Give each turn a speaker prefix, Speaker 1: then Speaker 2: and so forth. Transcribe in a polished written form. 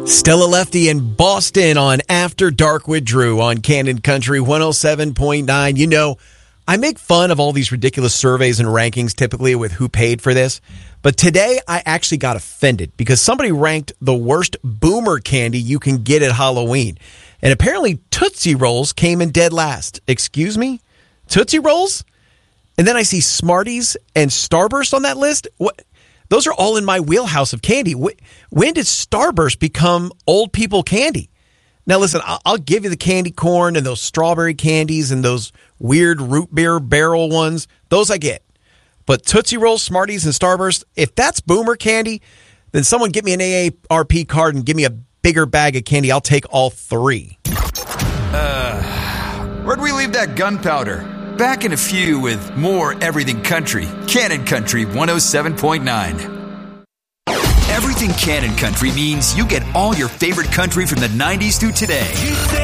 Speaker 1: Stella Lefty in Boston on After Dark with Drew on Cannon Country 107.9. You know, I make fun of all these ridiculous surveys and rankings typically with who paid for this. But today I actually got offended because somebody ranked the worst boomer candy you can get at Halloween. And apparently Tootsie Rolls came in dead last. Excuse me? Tootsie Rolls? And then I see Smarties and Starburst on that list? What? Those are all in my wheelhouse of candy. When did Starburst become old people candy? Now, listen, I'll give you the candy corn and those strawberry candies and those weird root beer barrel ones. Those I get. But Tootsie Rolls, Smarties, and Starburst, if that's boomer candy, then someone get me an AARP card and give me a bigger bag of candy. I'll take all three.
Speaker 2: Where'd we leave that gunpowder? Back in a few with more Everything Country. Cannon Country 107.9. Everything Cannon Country means you get all your favorite country from the 90s through today.